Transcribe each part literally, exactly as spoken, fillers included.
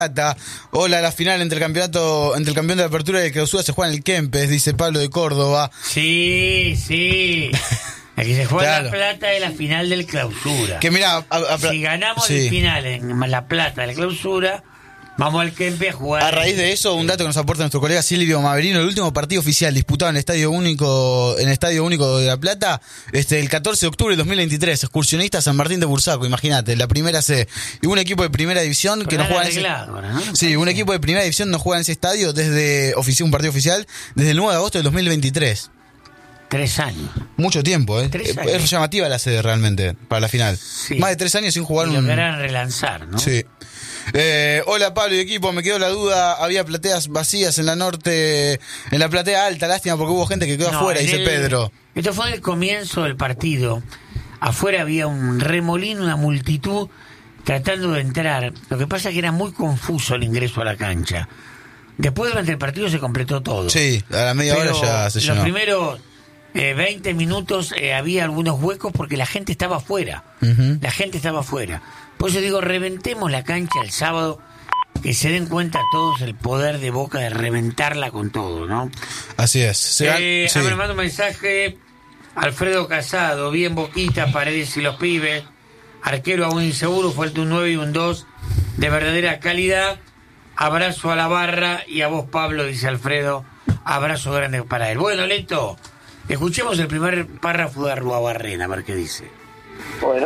Plata. Hola, la final entre el campeonato, entre el campeón de la apertura y el clausura se juega en el Kempes, dice Pablo de Córdoba. Sí, sí. Aquí se juega Claro. la plata de la final del clausura. Que mira, a, a, si ganamos sí. el final en la plata de la clausura, vamos al Kempes a jugar. A raíz de eso, un dato que nos aporta nuestro colega Silvio Maverino, el último partido oficial disputado en el Estadio Único, en el Estadio Único de La Plata, este, el catorce de octubre de dos mil veintitrés, Excursionista San Martín de Bursaco, imagínate, la primera C. Y un equipo de primera división Pero que no juega en ese... ahora, ¿no? Sí, un equipo de primera división no juega en ese estadio desde ofici... un partido oficial desde el nueve de agosto del dos mil veintitrés. Tres años. Mucho tiempo, ¿eh? Tres Es, años. es llamativa la sede realmente para la final. Sí. Más de tres años sin jugar y lo un... querrán relanzar, ¿no? Sí. Eh, hola Pablo y equipo, me quedó la duda, había plateas vacías en la norte, en la platea alta, lástima porque hubo gente que quedó No, afuera, en dice el- Pedro. Esto fue en el comienzo del partido. Afuera había un remolino, una multitud tratando de entrar. Lo que pasa es que era muy confuso el ingreso a la cancha. Después, durante el partido, se completó todo. Sí, a la media Pero hora ya se los llenó. primeros eh, veinte minutos eh, había algunos huecos porque la gente estaba afuera. Ujú. La gente estaba afuera. Por eso digo, reventemos la cancha el sábado, que se den cuenta todos el poder de Boca de reventarla con todo, ¿no? Así es. Se gan- Eh, sí. ah, me manda un mensaje Alfredo Casado, bien Boquita, Paredes y los pibes, arquero aún inseguro, falta un nueve y un dos de verdadera calidad. Abrazo a la barra y a vos, Pablo, dice Alfredo, abrazo grande para él. Bueno, Leto, escuchemos el primer párrafo de Arruabarrena, a ver qué dice. Bueno,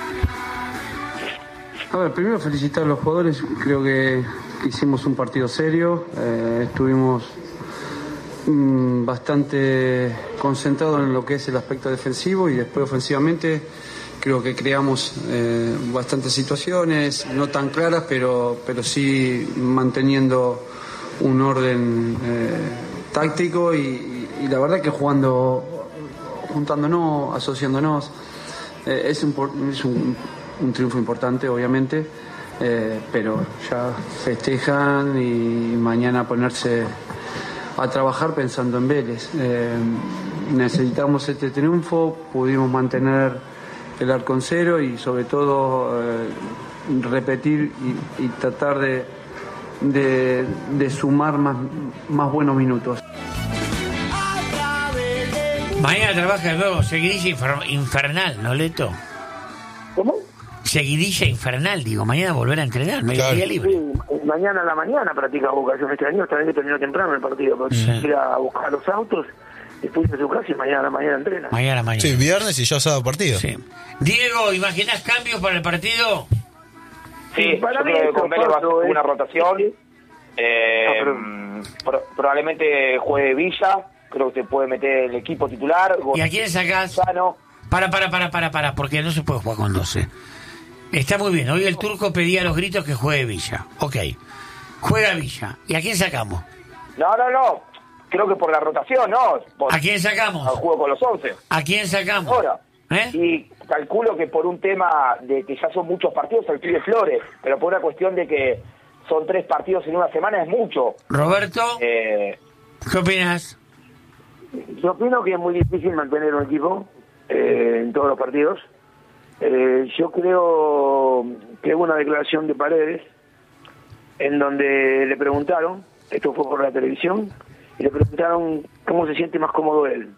A ver, primero felicitar a los jugadores, creo que, que hicimos un partido serio, eh, estuvimos mm, bastante concentrados en lo que es el aspecto defensivo y después ofensivamente creo que creamos eh, bastantes situaciones, no tan claras, pero, pero sí manteniendo un orden eh, táctico y, y- y la verdad que jugando, juntándonos, asociándonos, eh, es un, por- es un un triunfo importante, obviamente, eh, pero ya festejan y mañana ponerse a trabajar pensando en Vélez. Eh, necesitamos este triunfo, pudimos mantener el arco en cero y sobre todo eh, repetir y, y tratar de, de, de sumar más, más buenos minutos. Mañana trabaja de nuevo, seguidilla infer- infernal, ¿no, Leto? ¿cómo? Seguidilla infernal, digo, mañana volver a entrenar, medio Claro. día libre. Sí, mañana a la mañana practica Boca. Yo me extrañó, esta vez que terminó temprano el partido, porque Sí. ir a buscar los autos, después de su casa y mañana a la mañana entrena. Mañana, mañana. Sí, viernes y ya sábado partido. Sí. Diego, ¿imaginás cambios para el partido? Sí, Para yo mí creo que eso, con Vélez va a ser Pato, es- una rotación. Eh, Ah, pero- pro- probablemente juegue Villa, creo que se puede meter el equipo titular. ¿Y a quién sacás? Gonzalo. Para, para, para, para, para, porque no se puede jugar con doce. Está muy bien, hoy el turco pedía a los gritos que juegue Villa. Ok, juega Villa. ¿Y a quién sacamos? No, no, no. Creo que por la rotación, ¿no? Por, ¿A quién sacamos? al juego con los once. ¿A quién sacamos? Ahora. ¿Eh? Y calculo que por un tema de que ya son muchos partidos al pibe Flores, pero por una cuestión de que son tres partidos en una semana es mucho. Roberto, Eh, ¿qué opinas? Yo opino que es muy difícil mantener un equipo eh, en todos los partidos. Eh, yo creo que hubo una declaración de Paredes en donde le preguntaron, esto fue por la televisión, y le preguntaron cómo se siente más cómodo él.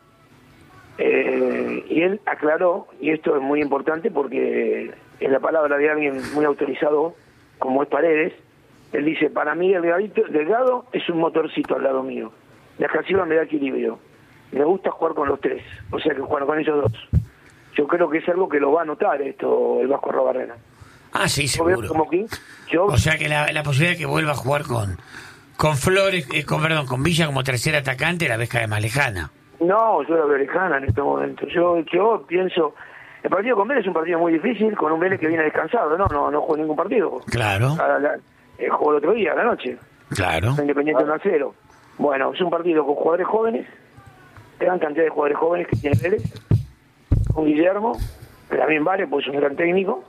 Eh, y él aclaró, y esto es muy importante porque es la palabra de alguien muy autorizado como es Paredes. Él dice, para mí Delgadito, Delgado es un motorcito al lado mío. La Casilla me da equilibrio. Me gusta jugar con los tres, o sea que jugar con ellos dos. Yo creo que es algo que lo va a notar esto el Vasco Arruabarrena. Ah, sí, Yo veo seguro. como que yo O sea que la, la posibilidad de que vuelva a jugar con con Flores, eh, con perdón, con Villa como tercer atacante la ves cada vez más lejana. no, yo la veo lejana en este momento. Yo yo pienso, el partido con Vélez es un partido muy difícil, con un Vélez que viene descansado, no, no, no jugó ningún partido. Claro, A la- eh, jugó el otro día, a la noche, claro. Independiente uno a cero. Bueno, es un partido con jugadores jóvenes, gran cantidad de jugadores jóvenes que tiene Vélez, con Guillermo, que también vale, pues es un gran técnico,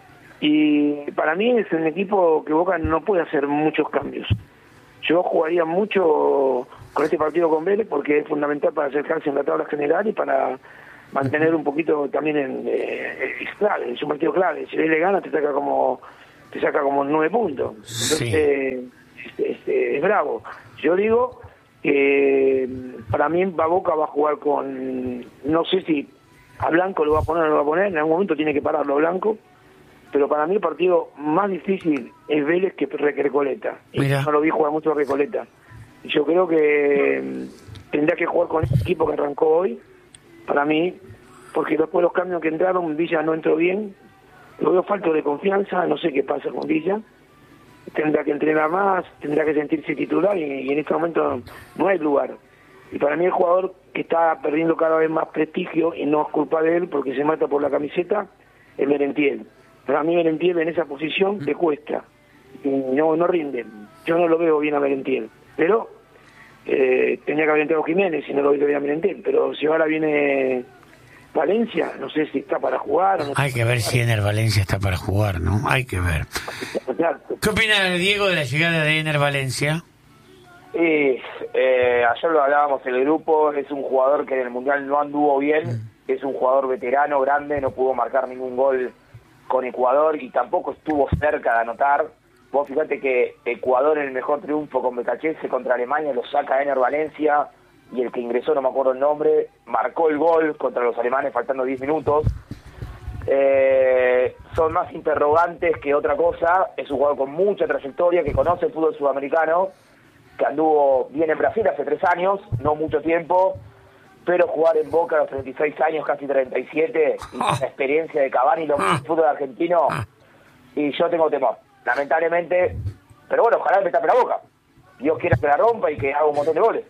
y para mí es un equipo que Boca no puede hacer muchos cambios. Yo jugaría mucho con este partido con Vélez porque es fundamental para acercarse en la tabla general y para mantener un poquito también en... Eh, es clave, es un partido clave. Si Vélez gana te saca como te saca como nueve puntos. Entonces, Sí. eh, es, es- es bravo. Yo digo que para mí va Boca va a jugar con, no sé si a Blanco lo va a poner o no lo va a poner, en algún momento tiene que pararlo a Blanco, pero para mí el partido más difícil es Vélez que Recoleta. Y Mira. no lo vi jugar mucho a Recoleta. Y yo creo que mm, tendría que jugar con este equipo que arrancó hoy, para mí, porque después los cambios que entraron, Villa no entró bien, lo veo falto de confianza, no sé qué pasa con Villa, tendrá que entrenar más, tendrá que sentirse titular y, y en este momento no hay lugar. Y para mí el jugador que está perdiendo cada vez más prestigio, y no es culpa de él porque se mata por la camiseta, es Merentiel. Para mí Merentiel en esa posición le cuesta, y no, no rinde. Yo no lo veo bien a Merentiel, pero eh, tenía que haber entrado Jiménez y no lo veo bien a Merentiel, pero si ahora viene Valencia, no sé si está para jugar o no. Hay que ver si Ener Valencia está para jugar, ¿no? Hay que ver. Exacto. ¿Qué opina Diego de la llegada de Ener Valencia? Y eh, ayer lo hablábamos en el grupo, es un jugador que en el Mundial no anduvo bien, es un jugador veterano, grande, no pudo marcar ningún gol con Ecuador y tampoco estuvo cerca de anotar. Vos fíjate que Ecuador en el mejor triunfo con Becachese contra Alemania lo saca Ener Valencia y el que ingresó, no me acuerdo el nombre, marcó el gol contra los alemanes faltando diez minutos. Eh, son más interrogantes que otra cosa, es un jugador con mucha trayectoria, que conoce el fútbol sudamericano, que anduvo bien en Brasil hace tres años, no mucho tiempo, pero jugar en Boca a los treinta y seis años, casi treinta y siete, y la experiencia de Cavani, lo el fútbol argentino, y yo tengo temor, lamentablemente, pero bueno, ojalá me tape la boca. Dios quiera que la rompa y que haga un montón de goles.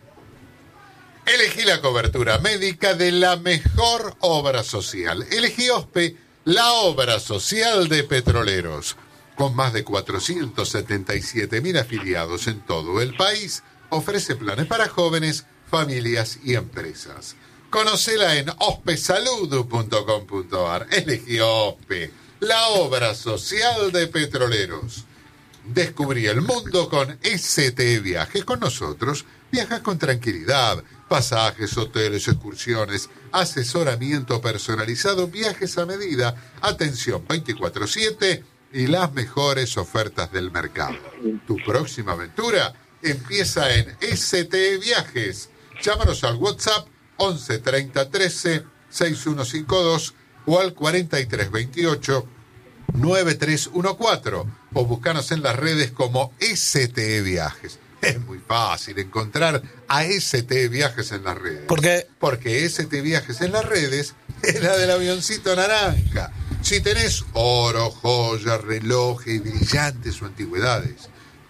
Elegí la cobertura médica de la mejor obra social. Elegí OSPE, la obra social de Petroleros. Con más de cuatrocientos setenta y siete mil afiliados en todo el país, ofrece planes para jóvenes, familias y empresas. Conocela en ospesalud punto com punto ar. Elegí OSPE, la obra social de Petroleros. Descubrí el mundo con S T Viajes. Con nosotros viajas con tranquilidad. Pasajes, hoteles, excursiones, asesoramiento personalizado, viajes a medida, atención veinticuatro siete y las mejores ofertas del mercado. Tu próxima aventura empieza en S T Viajes. Llámanos al WhatsApp once treinta trece sesenta y uno cincuenta y dos o al cuarenta y tres veintiocho noventa y tres catorce o buscanos en las redes como S T Viajes. Es muy fácil encontrar a S T Viajes en las redes. ¿Por qué? Porque S T Viajes en las redes es la del avioncito naranja. Si tenés oro, joyas, relojes, brillantes o antigüedades,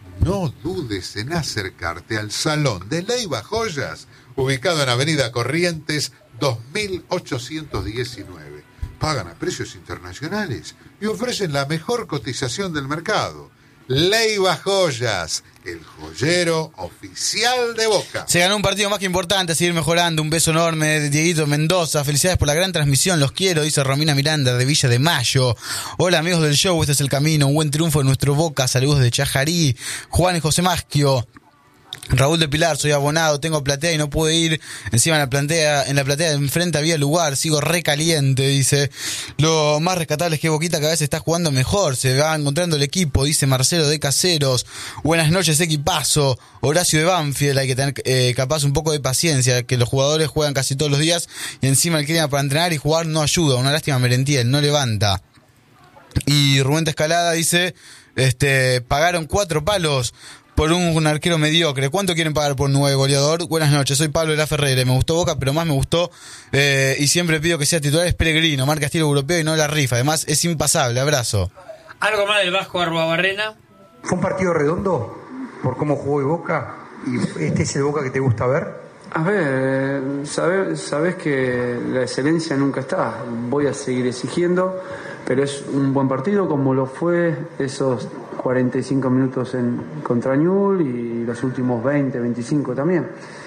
no dudes en acercarte al Salón de Leiva Joyas, ubicado en Avenida Corrientes dos mil ochocientos diecinueve. Pagan a precios internacionales y ofrecen la mejor cotización del mercado. Leiva Joyas, el joyero oficial de Boca. Se ganó un partido más que importante, a seguir mejorando. Un beso enorme de Dieguito Mendoza. Felicidades por la gran transmisión, los quiero, dice Romina Miranda de Villa de Mayo. Hola amigos del show, este es el camino. Un buen triunfo de nuestro Boca, saludos de Chajarí. Juan y José Maschio. Raúl de Pilar, soy abonado, tengo platea y no pude ir. Encima en la platea, en la platea de enfrente había lugar, sigo recaliente, dice. Lo más rescatable es que Boquita cada vez está jugando mejor, se va encontrando el equipo, dice Marcelo de Caseros. Buenas noches, equipazo. Horacio de Banfield, hay que tener eh, capaz un poco de paciencia, que los jugadores juegan casi todos los días y encima el clima para entrenar y jugar no ayuda. Una lástima Merentiel, no levanta. Y Rubén de Escalada dice, este, pagaron cuatro palos por un, un arquero mediocre. ¿Cuánto quieren pagar por un nuevo goleador? Buenas noches, soy Pablo de la Ferrere. Me gustó Boca, pero más me gustó, eh, y siempre pido que sea titular, es Pellegrino, marca estilo europeo y no la rifa. Además, es impasable. Abrazo. ¿Algo más del Vasco Arruabarrena? Fue un partido redondo por cómo jugó el Boca. ¿Y este es el Boca que te gusta ver? A ver, sabes, sabes que la excelencia nunca está. Voy a seguir exigiendo, pero es un buen partido como lo fue esos cuarenta y cinco minutos en contra Ñul y los últimos veinte, veinticinco también.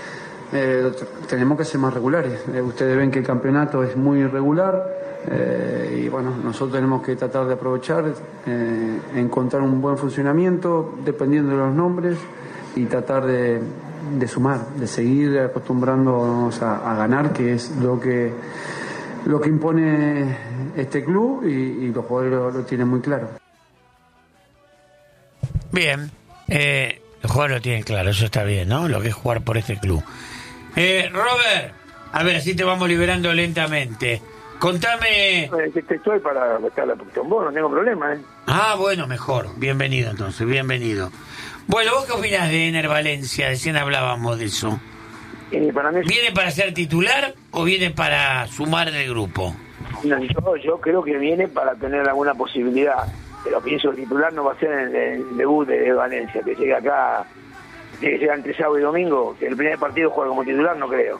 Eh, tenemos que ser más regulares. Eh, ustedes ven que el campeonato es muy irregular, eh, y bueno, nosotros tenemos que tratar de aprovechar, eh, encontrar un buen funcionamiento dependiendo de los nombres y tratar de, de sumar, de seguir acostumbrándonos a, a ganar, que es lo que lo que impone este club, y, y los jugadores lo, lo tienen muy claro. Bien, eh, los jugadores lo tienen claro, eso está bien, ¿no? Lo que es jugar por este club. Eh, Robert, a ver, así te vamos liberando lentamente. Contame... Eh, Estoy para estar la con vos, no tengo problema, ¿eh? Ah, bueno, mejor. Bienvenido entonces, bienvenido. Bueno, ¿vos qué opinás de Ener Valencia? Recién hablábamos de eso. Eh, para mí, ¿Viene para ser titular o viene para sumar en el grupo? no, yo, yo creo que viene para tener alguna posibilidad, pero pienso que el titular no va a ser en el, el debut de Valencia, que llegue acá, que llega entre sábado y domingo, que el primer partido juega como titular, no creo.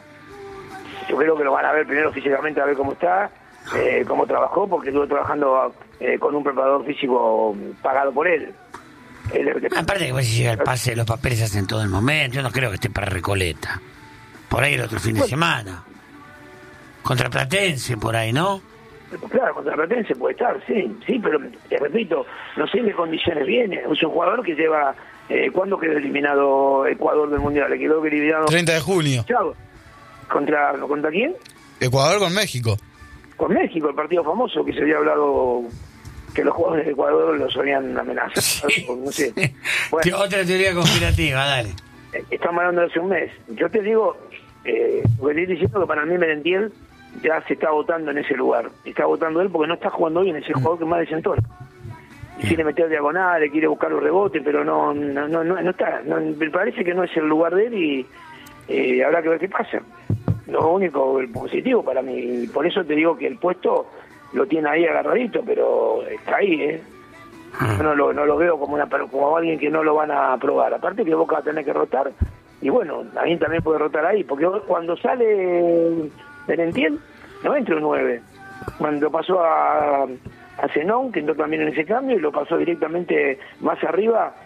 Yo creo que lo van a ver primero físicamente, a ver cómo está, eh, cómo trabajó, porque estuvo trabajando eh, con un preparador físico pagado por él. él es el que... Aparte que pues, si llega el pase, los papeles se hacen todo el momento. Yo no creo que esté para Recoleta. Por ahí el otro fin de Bueno. semana. Contra Platense, por ahí, ¿no? Claro, contra Platense puede estar, sí, sí, pero te repito, no sé en qué condiciones viene. Es un jugador que lleva... Eh, ¿Cuándo quedó eliminado Ecuador del Mundial? Le quedó eliminado... treinta de junio. Chao. ¿Contra, ¿Contra quién? Ecuador con México. Con México, el partido famoso que se había hablado que los jugadores de Ecuador los habían amenazado. Sí, No sé. sí. Bueno, Otra teoría conspirativa, dale. estamos hablando de hace un mes. Yo te digo, eh, lo que estoy diciendo que para mí Merentiel ya se está votando en ese lugar. Está votando él porque no está jugando bien, es el jugador que más desentona. Quiere meter diagonales, quiere buscar los rebotes, pero no no no, no, no está. No, me parece que no es el lugar de él y eh, habrá que ver qué pasa. Lo único, el positivo para mí, por eso te digo que el puesto lo tiene ahí agarradito, pero está ahí, ¿eh? Yo no lo, no lo veo como una como alguien que no lo van a aprobar. Aparte que Boca va a tener que rotar, y bueno, alguien también puede rotar ahí, porque cuando sale Merentiel, no entra un nueve. Cuando pasó a, a Zenón, que entró también en ese cambio, y lo pasó directamente más arriba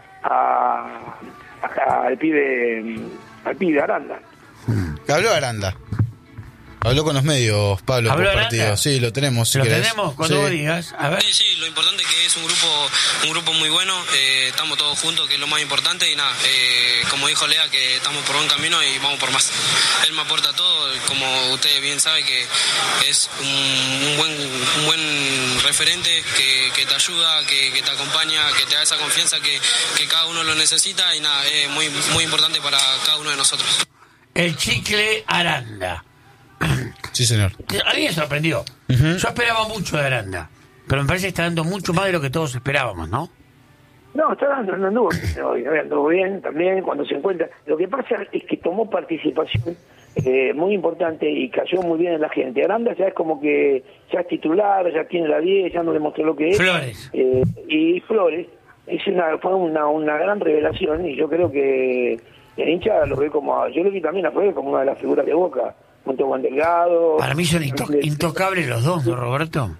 a, a- al pibe al pibe Aranda. Habló Aranda. Habló con los medios, Pablo, ¿Habló por Aranda? partido. Sí, lo tenemos. Si ¿Lo querés. tenemos? Cuando Sí. vos digas. A ver. Sí, sí, lo importante es que es un grupo un grupo muy bueno, eh, estamos todos juntos, que es lo más importante, y nada, eh, como dijo Lea, que estamos por buen camino y vamos por más. Él me aporta todo, como usted bien sabe, que es un, un buen un buen referente, que, que te ayuda, que, que te acompaña, que te da esa confianza que, que cada uno lo necesita, y nada, es muy, muy importante para cada uno de nosotros. El chicle Aranda. Sí, señor. A mí me sorprendió. Ujú. Yo esperaba mucho de Aranda, pero me parece que está dando mucho más de lo que todos esperábamos, ¿no? No, está dando, no anduvo, hoy, hoy anduvo bien también cuando se encuentra. Lo que pasa es que tomó participación eh, muy importante y cayó muy bien en la gente. Aranda ya es como que ya es titular, ya tiene la diez, ya nos demostró lo que es. Flores. Eh, y Flores es una, fue una, una gran revelación, y yo creo que el hincha lo ve como, yo lo vi también a Flores como una de las figuras de Boca, junto a Juan Delgado. Para mí son into- intocables los dos, ¿no, Roberto?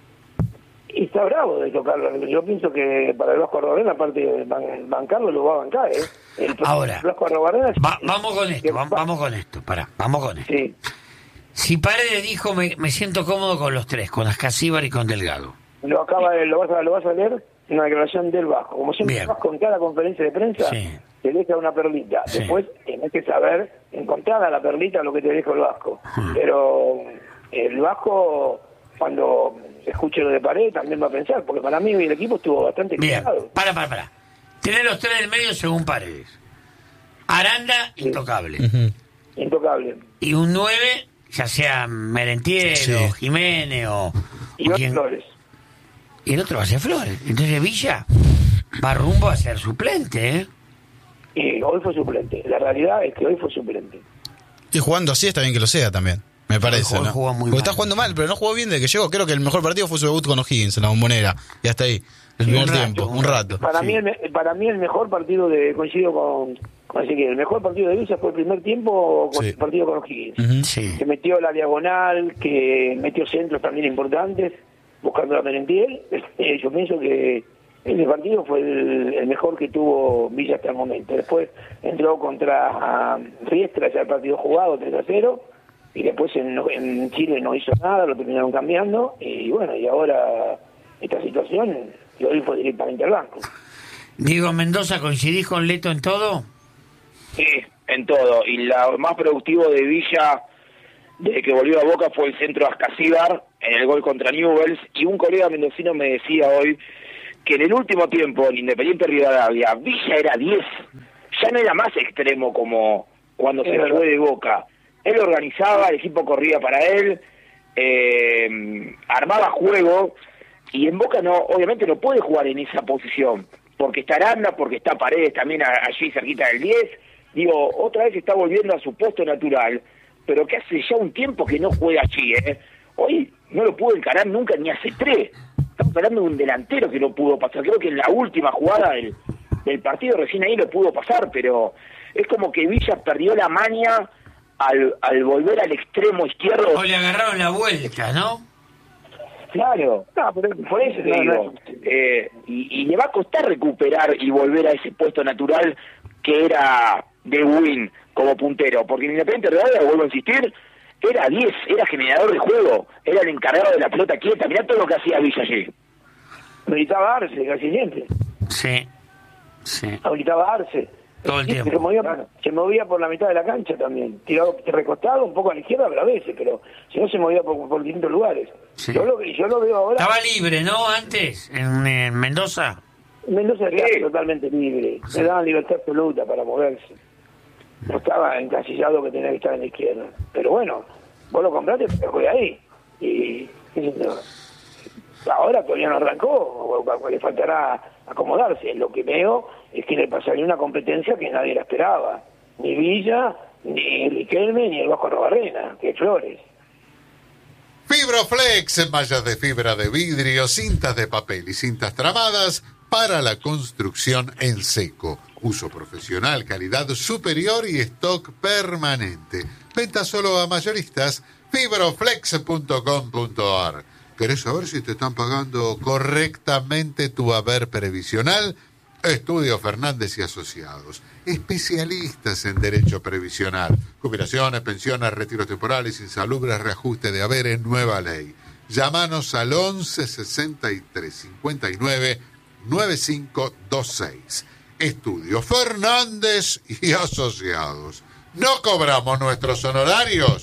Y está bravo de tocarlo. Yo pienso que para el Vasco Arrobarena, aparte de ban- bancarlo, lo va a bancar, ¿eh? El Ahora, Vasco Arrobarena... Va- vamos con esto, va- vamos con esto, pará, vamos con esto. Sí, Si Paredes dijo, me, me siento cómodo con los tres, con Ascasíbar y con Delgado. lo acaba de, lo vas a, lo vas a leer en una declaración del Vasco. Como siempre, Bien. vas con cada conferencia de prensa, Sí. te deja una perlita. Sí. Después tenés que saber encontrar a la perlita lo que te deja el Vasco. Pero el Vasco, cuando escuche lo de Paredes, también va a pensar, porque para mí hoy el equipo estuvo bastante Bien, equilibrado. para, para, para. Tiene los tres del medio según Paredes. Aranda, intocable. Ujú. Intocable. Y un nueve, ya sea Merentiel Sí. o Jiménez o, Y o dos quien- Flores. y el otro va a ser Flores. Entonces Villa va rumbo a ser suplente, ¿eh? Y hoy fue suplente. La realidad es que hoy fue suplente. Y jugando así está bien que lo sea también. Me parece, jugó- ¿no? jugó muy Porque está mal. jugando mal, pero no jugó bien desde que llegó. Creo que el mejor partido fue su debut con O'Higgins en la Bombonera. Y hasta ahí. El Sí, un primer rato, tiempo, un un rato. rato. Para Sí. mí el me- para mí el mejor partido de coincido con, con Ezequiel, el mejor partido de Villa fue el primer tiempo con Sí. el partido con O'Higgins. Ujú. Sí. Que metió la diagonal, que metió centros también importantes, buscando la Merentiel. Eh, yo pienso que ese partido fue el, el mejor que tuvo Villa hasta el momento. Después entró contra ah, Riestra, ya el partido jugado, tres a cero, y después en, en Chile no hizo nada, lo terminaron cambiando, y bueno, y ahora esta situación, y hoy fue directamente al banco. Diego Mendoza, ¿coincidís con Leto en todo? Sí, en todo. Y lo más productivo de Villa, desde que volvió a Boca, fue el centro de Ascasíbar en el gol contra Newell's. Y un colega mendocino me decía hoy que en el último tiempo en Independiente Rivadavia, Villa era diez, ya no era más extremo como cuando se fue de Boca. Él organizaba, el equipo corría para él, eh, armaba juego, y en Boca no, obviamente no puede jugar en esa posición, porque está Aranda, porque está Paredes también allí cerquita del diez. Digo, otra vez está volviendo a su puesto natural, pero que hace ya un tiempo que no juega allí, ¿eh? Hoy no lo pudo encarar nunca ni hace tres. Estamos hablando de un delantero que no pudo pasar. Creo que en la última jugada del, del partido recién ahí lo pudo pasar, pero es como que Villa perdió la maña al, al volver al extremo izquierdo. O le agarraron la vuelta, ¿no? Claro, no, pero por eso te no, digo, no. Eh, y, y le va a costar recuperar y volver a ese puesto natural que era de Win como puntero, porque en Independiente Rivadavia, vuelvo a insistir, era diez, era generador de juego, era el encargado de la pelota quieta. Mirá todo lo que hacía Villa allí. Habilitaba a Arce casi siempre. Sí, sí. Habilitaba a Arce. Todo el Sí, tiempo. Se movía, se movía por la mitad de la cancha también. Tiraba recostado un poco a la izquierda, pero a veces, pero si no se movía por, por distintos lugares. Sí. Yo, lo, yo lo veo ahora. Estaba libre, ¿no? Antes, en, en Mendoza. Mendoza Sí. estaba totalmente libre. Sí. Le daban libertad absoluta para moverse. No estaba encasillado que tenía que estar en la izquierda. Pero bueno, vos lo compraste, pero juega ahí. Y, y no, ahora todavía no arrancó, o, o le faltará acomodarse. Lo que veo es que le pasaría una competencia que nadie la esperaba. Ni Villa, ni Riquelme, ni el Vasco Arrobarrena, que Flores. Fibroflex, mallas de fibra de vidrio, cintas de papel y cintas tramadas para la construcción en seco. Uso profesional, calidad superior y stock permanente. Venta solo a mayoristas. Fibroflex punto com punto a r. ¿Querés saber si te están pagando correctamente tu haber previsional? Estudio Fernández y Asociados, especialistas en derecho previsional, jubilaciones, pensiones, retiros temporales, insalubres, reajuste de haberes, nueva ley. Llámanos al once sesenta y tres cincuenta y nueve noventa y cinco veintiséis. Estudio Fernández y Asociados. No cobramos nuestros honorarios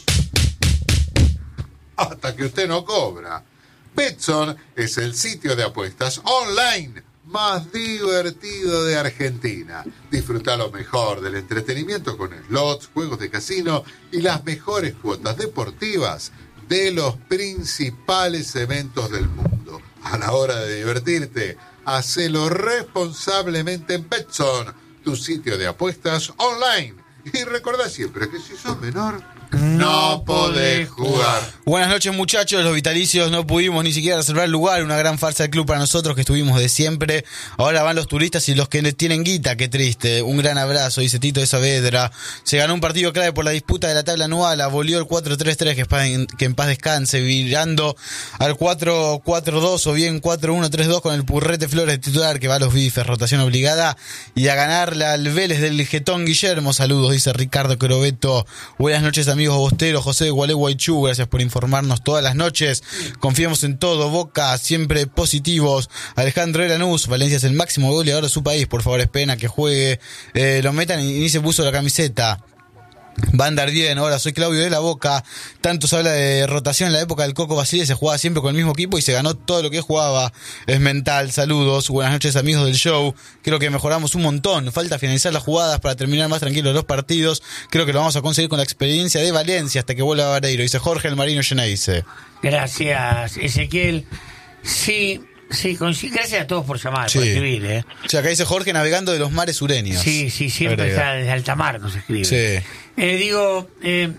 hasta que usted no cobra. Betson es el sitio de apuestas online más divertido de Argentina. Disfruta lo mejor del entretenimiento con slots, juegos de casino y las mejores cuotas deportivas de los principales eventos del mundo. A la hora de divertirte, hacelo responsablemente en Betson, tu sitio de apuestas online. Y recordá siempre que si sos menor, no podés jugar. Buenas noches, muchachos. Los vitalicios no pudimos ni siquiera reservar lugar. Una gran farsa del club para nosotros que estuvimos de siempre. Ahora van los turistas y los que tienen guita. Qué triste. Un gran abrazo, dice Tito de Saavedra. Se ganó un partido clave por la disputa de la tabla anual. Abolió el cuatro tres tres, que, que en paz descanse, virando al cuatro cuatro dos o bien cuatro uno tres dos con el Purrete Flores titular, que va a los bifes, rotación obligada. Y a ganarle al Vélez del Getón Guillermo. Saludos, dice Ricardo Crobeto. Buenas noches, amigos bosteros. José de Gualeguaychú, gracias por informarnos todas las noches. Confiemos en todo. Boca siempre positivos. Alejandro Eranús, Valencia es el máximo goleador de su país. Por favor, es pena que juegue, eh, lo metan y ni se puso la camiseta. Va a andar bien. Ahora soy Claudio de la Boca. Tanto se habla de rotación. En la época del Coco Basile se jugaba siempre con el mismo equipo y se ganó todo lo que jugaba. Es mental. Saludos. Buenas noches, amigos del show. Creo que mejoramos un montón. Falta finalizar las jugadas para terminar más tranquilos los partidos. Creo que lo vamos a conseguir con la experiencia de Valencia hasta que vuelva Vareiro. Dice Jorge el Marino Geneise. Gracias, Ezequiel. Sí, sí, con, sí, gracias a todos por llamar, Sí. por escribir, ¿eh? O sea, acá dice Jorge navegando de los mares sureños. Sí, sí, siempre Agrega. está desde alta mar, nos escribe. Sí. Eh, digo, eh,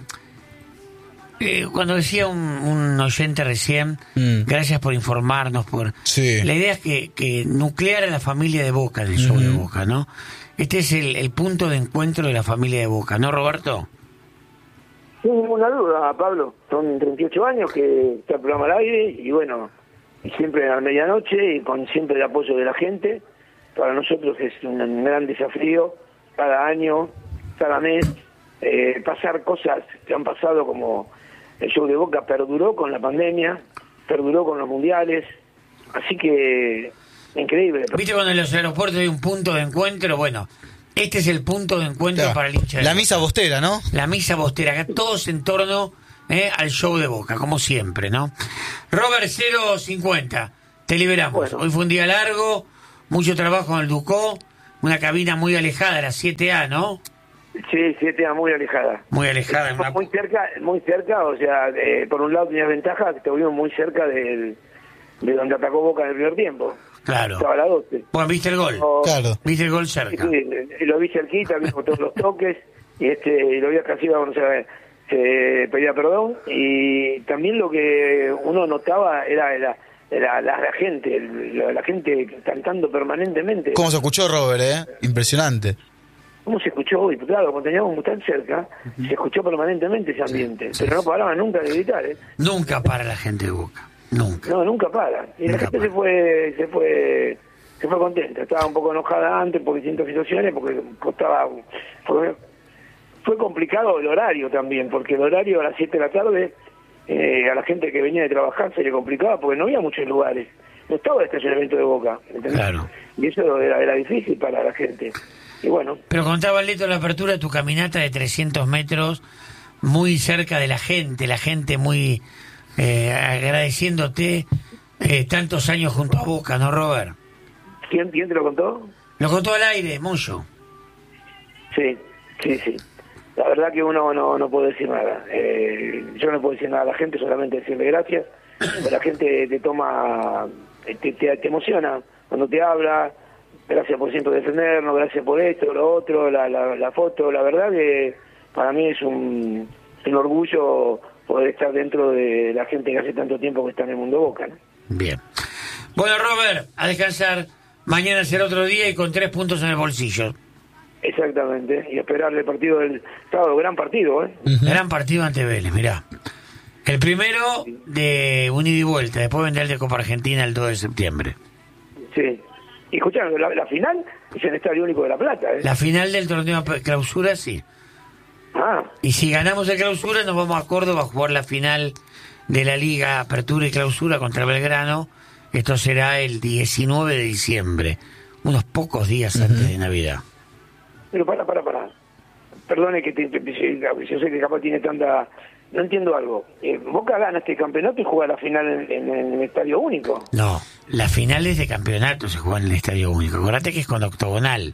eh, cuando decía un, un oyente recién, Mm. gracias por informarnos, por Sí. la idea es que, que nuclear a la familia de Boca, del show de Ujú. Boca, ¿no? Este es el, el punto de encuentro de la familia de Boca, ¿no, Roberto? Sin ninguna duda, Pablo. Son treinta y ocho años que está el programa al aire y bueno, y siempre a la medianoche y con siempre el apoyo de la gente. Para nosotros es un gran desafío cada año, cada mes, eh, pasar cosas que han pasado como el show de Boca perduró con la pandemia, perduró con los mundiales, así que increíble. ¿Viste cuando en los aeropuertos hay un punto de encuentro? Bueno, este es el punto de encuentro Claro. para el hincha de La Boca. misa bostera, ¿no? La misa bostera, acá todos en torno eh, al show de Boca, como siempre, ¿no? Robert cero cincuenta, te liberamos. Bueno. Hoy fue un día largo, mucho trabajo en el Ducó, una cabina muy alejada, la siete A, ¿no? Sí, siete A muy alejada. Muy alejada. Una... Muy cerca, muy cerca, o sea, eh, por un lado tenías ventaja que te volvimos muy cerca del, de donde atacó Boca en el primer tiempo. Claro. Estaba a la doce. Bueno, viste el gol. O, claro. Viste el gol cerca. Sí, sí, lo vi cerquita, vi con todos los toques, y este y lo vi casi cuando se, se pedía perdón, y también lo que uno notaba era la, la, la, la gente, la, la gente cantando permanentemente. ¿Cómo se escuchó, Robert, eh? Impresionante. ¿Cómo se escuchó hoy? Claro, cuando teníamos tan cerca, uh-huh. se escuchó permanentemente ese ambiente, sí, pero sí, no paraban nunca de gritar, ¿eh? Nunca para la gente de Boca, nunca. No, nunca para. Y nunca la gente para. se fue, se fue, se fue contenta. Estaba un poco enojada antes por distintas situaciones, porque costaba, fue, fue complicado el horario también, porque el horario a las siete de la tarde, eh, a la gente que venía de trabajar se le complicaba, porque no había muchos lugares. No estaba el estacionamiento de Boca, ¿entendés? Claro. Y eso era, era difícil para la gente. Y bueno. Pero contaba Leto en la apertura de tu caminata de trescientos metros, muy cerca de la gente, la gente muy eh, agradeciéndote eh, tantos años junto a Boca, ¿no, Robert? ¿Quién, ¿Quién te lo contó? Lo contó al aire, Moyo. Sí, sí, sí. La verdad que uno no, no puede decir nada. Eh, yo no puedo decir nada a la gente, solamente decirle gracias. La gente te toma, te, te, te emociona cuando te habla. Gracias por siempre defendernos, gracias por esto, lo otro, la, la, la foto. La verdad que para mí es un, un orgullo poder estar dentro de la gente que hace tanto tiempo que está en el mundo Boca, ¿no? Bien. Bueno, Robert, a descansar. Mañana será otro día y con tres puntos en el bolsillo. Exactamente. Y esperar el partido del sábado. Gran partido, ¿eh? Uh-huh. Gran partido ante Vélez, mirá. El primero de un ida y vuelta. Después vendrá el de Copa Argentina el dos de septiembre. Sí. Y escucharon, la, la final es en el Estadio Único de La Plata, ¿eh? La final del torneo clausura, sí. Ah. Y si ganamos el clausura, nos vamos a Córdoba a jugar la final de la Liga Apertura y Clausura contra Belgrano. Esto será el diecinueve de diciembre, unos pocos días uh-huh. antes de Navidad. Pero para, para, para. Perdone que te, te, yo sé que capaz tiene tanta... No entiendo algo. Eh, ¿Boca gana este campeonato y juega la final en, en, en el Estadio Único? No, las finales de campeonato se juegan en el Estadio Único. Acordate que es con octogonal.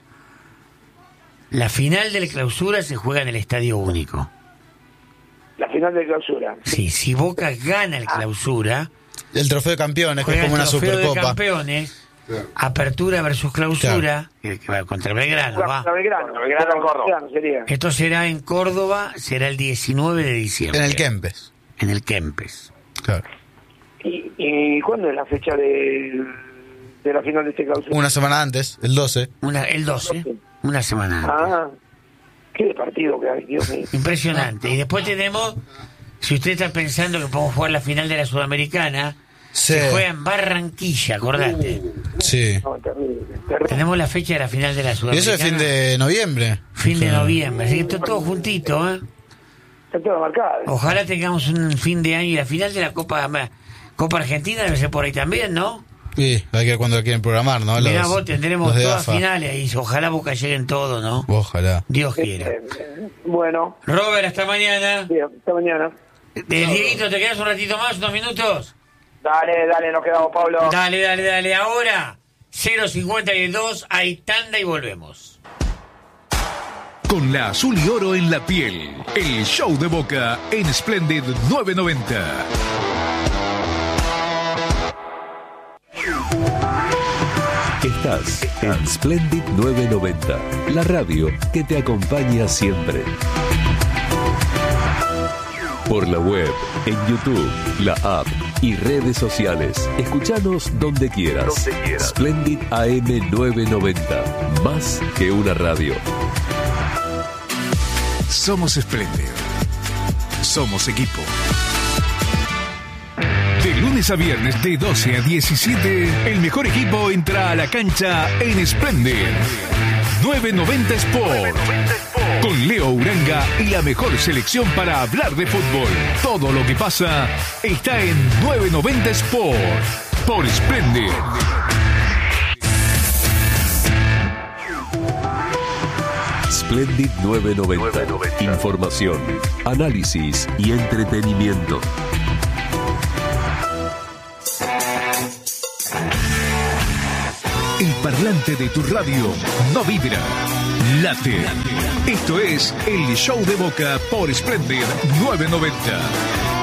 La final de la clausura se juega en el Estadio Único. La final de clausura. Sí, si Boca gana el clausura... El trofeo de campeones, que es como una supercopa. El trofeo de campeones, claro. Apertura versus clausura, claro. que va contra Belgrano, va. Contra Belgrano, Belgrano en Córdoba. Sería. Esto será en Córdoba, será el diecinueve de diciembre. En el Kempes. En el Kempes. Claro. ¿Y, y cuándo es la fecha de, de la final de este clausura? Una semana antes, el doce. Una, el doce, doce, una semana antes. Ah, qué partido que hay, Dios mío. Impresionante. Y después tenemos, si usted está pensando que podemos jugar la final de la Sudamericana, sí. se juega en Barranquilla, acordate. Sí. No, terrible, terrible. Tenemos la fecha de la final de la Sudamericana. Y eso es fin de noviembre. Fin de noviembre, así que está todo juntito, ¿eh? Está todo marcado. Ojalá tengamos un fin de año y la final de la Copa Copa Argentina debe ser por ahí también, ¿no? Sí, hay que ver cuándo lo quieren programar, ¿no? Mirá, vos tendremos todas finales ahí. Ojalá Boca lleguen todos, ¿no? Ojalá. Dios quiera. Eh, eh, bueno. Robert, hasta mañana. Sí, hasta mañana. Del Dieguito, ¿te quedas un ratito más, unos minutos? Dale, dale, nos quedamos, Pablo. Dale, dale, dale. Ahora, cero cincuenta y dos, hay tanda y volvemos. Con la azul y oro en la piel, el show de Boca en Splendid nueve noventa. Estás en Splendid nueve noventa, la radio que te acompaña siempre. Por la web, en YouTube, la app y redes sociales. Escúchanos donde quieras. Donde quieras. Splendid A M novecientos noventa, más que una radio. Somos Splendid. Somos equipo. De lunes a viernes de doce a diecisiete, el mejor equipo entra a la cancha en Splendid nueve noventa Sport. Con Leo Uranga y la mejor selección para hablar de fútbol. Todo lo que pasa está en nueve noventa Sport. Por Splendid. Splendid nueve noventa. Información, análisis y entretenimiento. el parlante de tu radio no vibra, late. Esto es el Show de Boca por Splendid novecientos noventa.